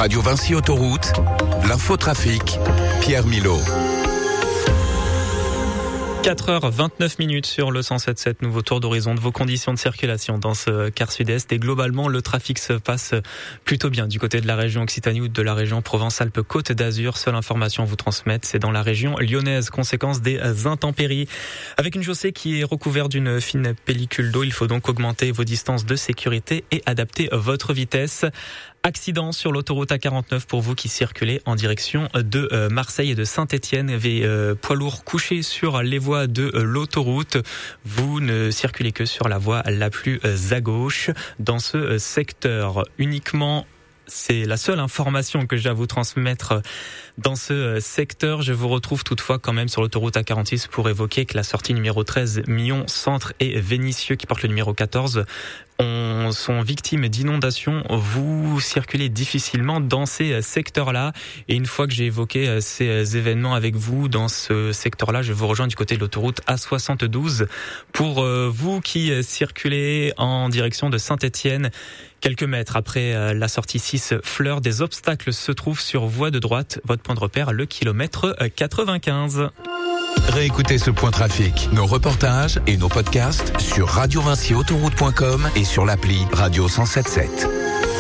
Radio Vinci Autoroute, l'infotrafic, Pierre Milot. 4h29 sur le 107.7, nouveau tour d'horizon de vos conditions de circulation dans ce quart sud-est. Et globalement, le trafic se passe plutôt bien du côté de la région Occitanie ou de la région Provence-Alpes-Côte d'Azur. Seule information à vous transmettre, c'est dans la région lyonnaise, conséquence des intempéries. Avec une chaussée qui est recouverte d'une fine pellicule d'eau, il faut donc augmenter vos distances de sécurité et adapter votre vitesse. Accident sur l'autoroute A49 pour vous qui circulez en direction de Marseille et de Saint-Étienne. Poids lourds couchés sur les voies de l'autoroute. Vous ne circulez que sur la voie la plus à gauche dans ce secteur. Uniquement, c'est la seule information que j'ai à vous transmettre dans ce secteur. Je vous retrouve toutefois quand même sur l'autoroute A46 pour évoquer que la sortie numéro 13 Millon Centre et Vénissieux qui porte le numéro 14 sont victimes d'inondations. Vous circulez difficilement dans ces secteurs-là. Et une fois que j'ai évoqué ces événements avec vous dans ce secteur-là, je vous rejoins du côté de l'autoroute A72. Pour vous qui circulez en direction de Saint-Étienne, quelques mètres après la sortie 6 Fleurs, des obstacles se trouvent sur voie de droite. Votre point de repère, le kilomètre 95. Réécoutez ce point trafic, nos reportages et nos podcasts sur radiovinciautoroute.com et sur l'appli Radio 107.7.